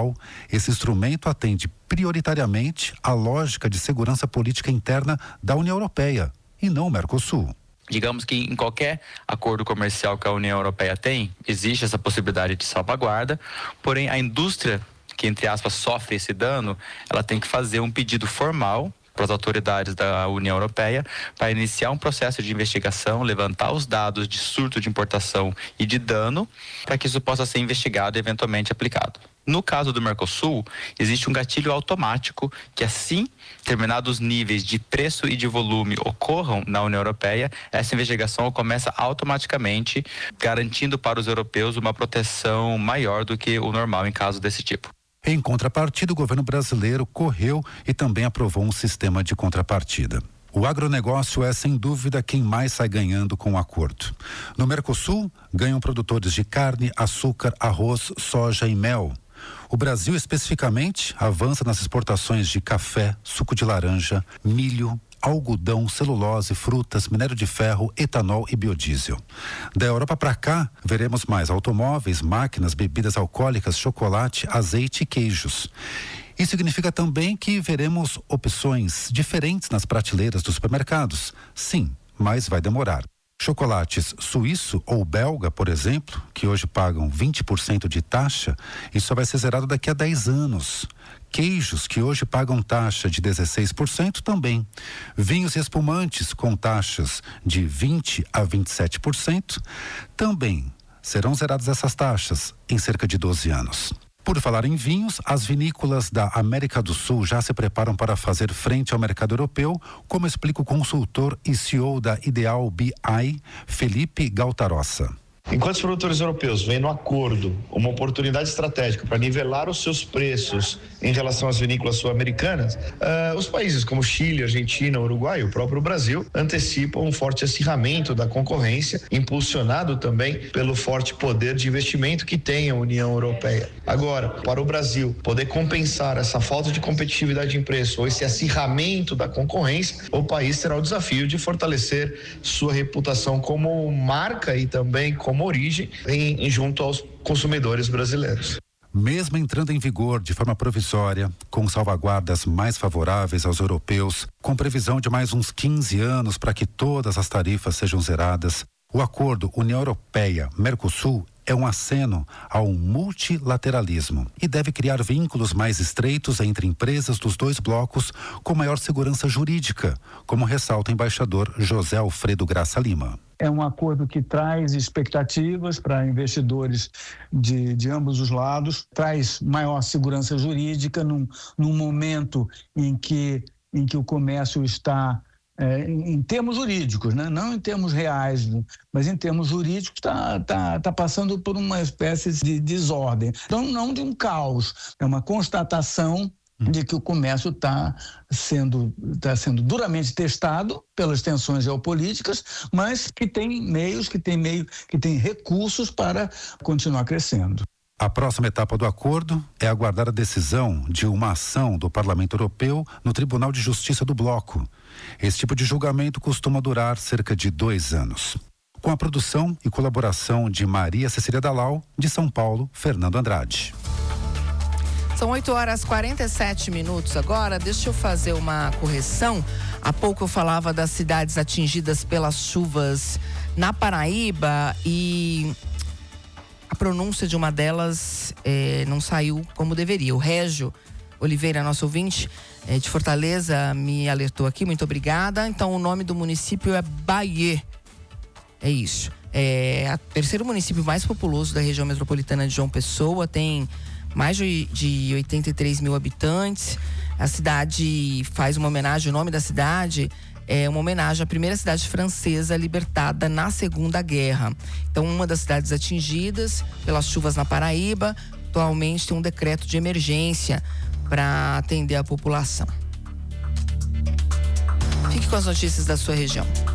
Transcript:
Bilateral, esse instrumento atende prioritariamente à lógica de segurança política interna da União Europeia e não o Mercosul. Digamos que em qualquer acordo comercial que a União Europeia tem, existe essa possibilidade de salvaguarda, porém a indústria que, entre aspas, sofre esse dano, ela tem que fazer um pedido formal para as autoridades da União Europeia para iniciar um processo de investigação, levantar os dados de surto de importação e de dano, para que isso possa ser investigado e eventualmente aplicado. No caso do Mercosul, existe um gatilho automático que, assim determinados níveis de preço e de volume ocorram na União Europeia, essa investigação começa automaticamente, garantindo para os europeus uma proteção maior do que o normal em casos desse tipo. Em contrapartida, o governo brasileiro correu e também aprovou um sistema de contrapartida. O agronegócio é, sem dúvida, quem mais sai ganhando com o acordo. No Mercosul, ganham produtores de carne, açúcar, arroz, soja e mel. O Brasil, especificamente, avança nas exportações de café, suco de laranja, milho, algodão, celulose, frutas, minério de ferro, etanol e biodiesel. Da Europa para cá, veremos mais automóveis, máquinas, bebidas alcoólicas, chocolate, azeite e queijos. Isso significa também que veremos opções diferentes nas prateleiras dos supermercados. Sim, mas vai demorar. Chocolates suíço ou belga, por exemplo, que hoje pagam 20% de taxa, isso só vai ser zerado daqui a 10 anos. Queijos, que hoje pagam taxa de 16% também. Vinhos e espumantes com taxas de 20% a 27% também serão zeradas essas taxas em cerca de 12 anos. Por falar em vinhos, as vinícolas da América do Sul já se preparam para fazer frente ao mercado europeu, como explica o consultor e CEO da Ideal BI, Felipe Galtarossa. Enquanto os produtores europeus veem no acordo uma oportunidade estratégica para nivelar os seus preços em relação às vinícolas sul-americanas, os países como Chile, Argentina, Uruguai e o próprio Brasil antecipam um forte acirramento da concorrência, impulsionado também pelo forte poder de investimento que tem a União Europeia. Agora, para o Brasil poder compensar essa falta de competitividade em preço ou esse acirramento da concorrência, o país terá o desafio de fortalecer sua reputação como marca e também como origem junto aos consumidores brasileiros. Mesmo entrando em vigor de forma provisória, com salvaguardas mais favoráveis aos europeus, com previsão de mais uns 15 anos para que todas as tarifas sejam zeradas, o acordo União Europeia-Mercosul é um aceno ao multilateralismo e deve criar vínculos mais estreitos entre empresas dos dois blocos com maior segurança jurídica, como ressalta o embaixador José Alfredo Graça Lima. É um acordo que traz expectativas para investidores de ambos os lados, traz maior segurança jurídica num momento em que o comércio está, em termos jurídicos, né? Não em termos reais, mas em termos jurídicos está passando por uma espécie de desordem. Então, não de um caos, é uma constatação de que o comércio está sendo duramente testado pelas tensões geopolíticas, mas que tem meios, que tem recursos para continuar crescendo. A próxima etapa do acordo é aguardar a decisão de uma ação do Parlamento Europeu no Tribunal de Justiça do Bloco. Esse tipo de julgamento costuma durar cerca de 2 anos. Com a produção e colaboração de Maria Cecília Dalal, de São Paulo, Fernando Andrade. São 8h47 agora. Deixa eu fazer uma correção. Há pouco eu falava das cidades atingidas pelas chuvas na Paraíba e a pronúncia de uma delas não saiu como deveria. O Régio Oliveira, nosso ouvinte de Fortaleza, me alertou aqui. Muito obrigada. Então, o nome do município é Bahia. É isso. É o terceiro município mais populoso da região metropolitana de João Pessoa. Tem mais de 83 mil habitantes. A cidade faz uma homenagem, o nome da cidade é uma homenagem à primeira cidade francesa libertada na Segunda Guerra. Então, uma das cidades atingidas pelas chuvas na Paraíba, atualmente tem um decreto de emergência para atender a população. Fique com as notícias da sua região.